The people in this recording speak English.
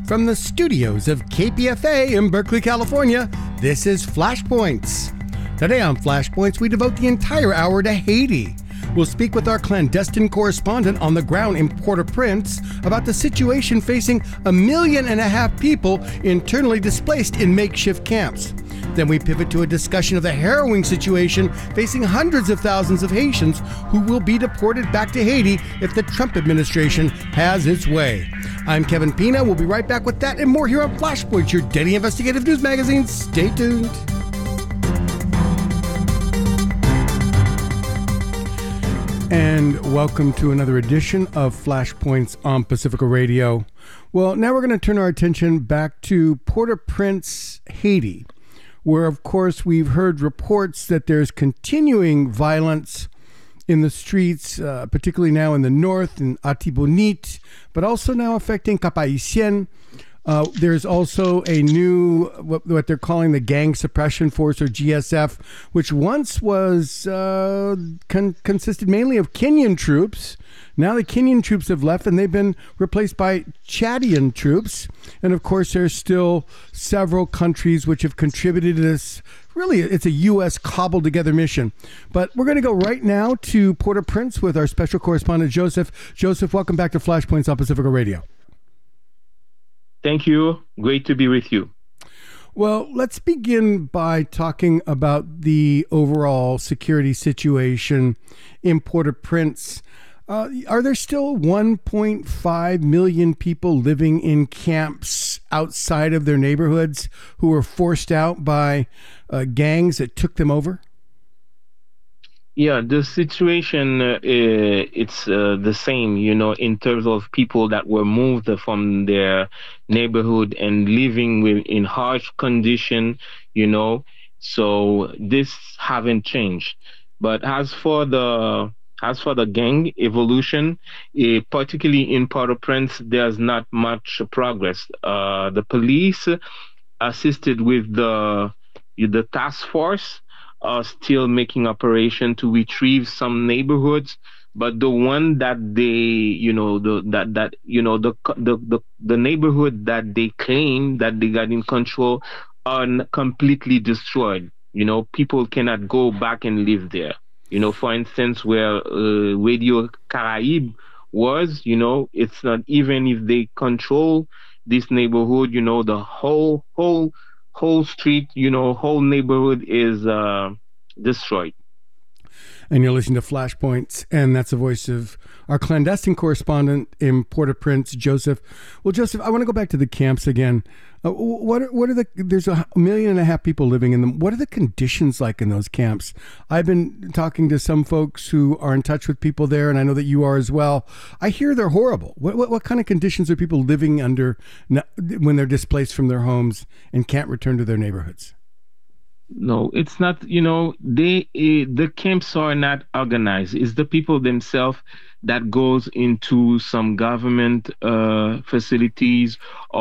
From the studios of KPFA in Berkeley, California, this is Flashpoints. Today on Flashpoints, we devote the entire hour to Haiti. We'll speak with our clandestine correspondent on the ground in Port-au-Prince about the situation facing 1.5 million people internally displaced in makeshift camps. Then we pivot to a discussion of the harrowing situation facing hundreds of thousands of Haitians who will be deported back to Haiti if the Trump administration has its way. I'm Kevin Pina. We'll be right back with that and more here on Flashpoint, your daily investigative news magazine. Stay tuned. And welcome to another edition of Flashpoints on Pacifica Radio. Well, now we're going to turn our attention back to Port-au-Prince, Haiti, where, of course, we've heard reports that there's continuing violence in the streets, particularly now in the north, in Artibonite, but also now affecting Cap-Haïtien. There's also a new, what they're calling the Gang Suppression Force, or GSF, which once was consisted mainly of Kenyan troops. Now the Kenyan troops have left and they've been replaced by Chadian troops. And of course, there's still several countries which have contributed to this. Really, it's a U.S. cobbled together mission. But we're going to go right now to Port-au-Prince with our special correspondent, Joseph. Joseph, welcome back to Flashpoints on Pacifica Radio. Thank you. Great to be with you. Well, let's begin by talking about the overall security situation in Port-au-Prince. Are there still 1.5 million people living in camps outside of their neighborhoods who were forced out by gangs that took them over? Yeah, the situation, it's the same, in terms of people that were moved from their neighborhood and living in harsh condition, so this haven't changed. But as for the gang evolution, particularly in Port-au-Prince, there's not much progress. The police, assisted with the task force, are still making operation to retrieve some neighborhoods, but the one that they, the neighborhood that they claim that they got in control are completely destroyed. People cannot go back and live there. For instance, where Radio Caraïbe was, it's not, even if they control this neighborhood, the whole street, whole neighborhood is destroyed. And you're listening to Flashpoints, and that's the voice of our clandestine correspondent in Port-au-Prince, Joseph. Well, Joseph, I want to go back to the camps again. There's 1.5 million people living in them. What are the conditions like in those camps? I've been talking to some folks who are in touch with people there, and I know that you are as well. I hear they're horrible. What kind of conditions are people living under when they're displaced from their homes and can't return to their neighborhoods? No, it's not, the camps are not organized. It's the people themselves that goes into some government facilities